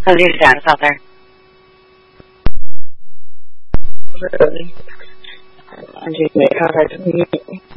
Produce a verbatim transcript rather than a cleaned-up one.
How's your status out there? Really? I'm just made contact with me.